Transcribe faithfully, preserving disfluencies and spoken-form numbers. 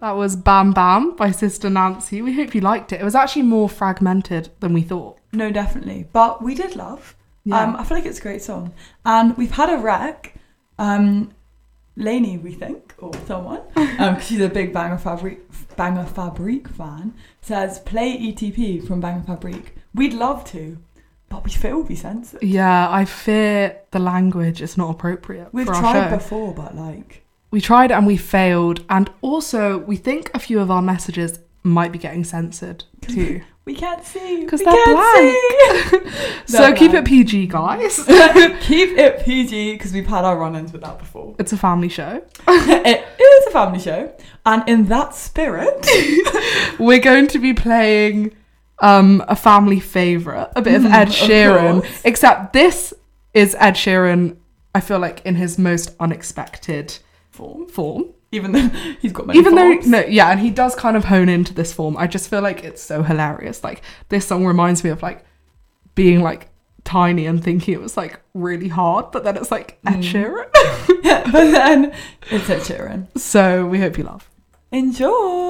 That was Bam Bam by Sister Nancy. We hope you liked it. It was actually more fragmented than we thought. No, definitely. But we did love. Yeah. Um, I feel like it's a great song. And we've had a rec. Um, Lainey, we think, or someone, um, cause she's a big Banger Fabric, Banger Fabric fan, says, play E T P from Banger Fabric. We'd love to, but we fear we'll be censored. Yeah, I fear the language is not appropriate We've for our tried show. before, but like... We tried and we failed. And also, we think a few of our messages might be getting censored too. We can't see. Because we they're can't blank. see. So They're keep blank. it P G, guys. Keep it P G, because we've had our run-ins with that before. It's a family show. It is a family show. And in that spirit... We're going to be playing um, a family favourite, a bit of Mm, Ed of Sheeran. course. Except this is Ed Sheeran, I feel like, in his most unexpected Form. form. Even though he's got many Even forms. though, no, yeah, and he does kind of hone into this form. I just feel like it's so hilarious. Like, this song reminds me of, like, being, like, tiny and thinking it was, like, really hard, but then it's, like, Ed Mm. Sheeran. But then it's Ed Sheeran. So we hope you love. Enjoy.